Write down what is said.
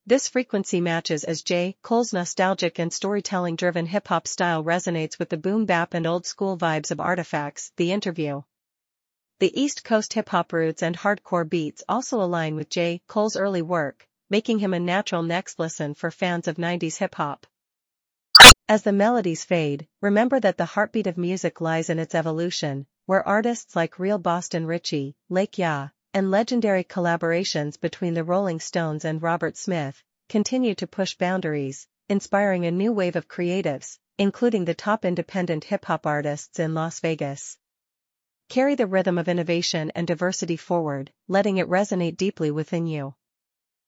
This frequency matches as J. Cole's nostalgic and storytelling-driven hip-hop style resonates with the boom-bap and old-school vibes of Artifacts, The Interview. The East Coast hip-hop roots and hardcore beats also align with J. Cole's early work, making him a natural next listen for fans of 90s hip-hop. As the melodies fade, remember that the heartbeat of music lies in its evolution, where artists like Real Boston Richey, Lake Ya, and legendary collaborations between the Rolling Stones and Robert Smith, continue to push boundaries, inspiring a new wave of creatives, including the top independent hip-hop artists in Las Vegas. Carry the rhythm of innovation and diversity forward, letting it resonate deeply within you.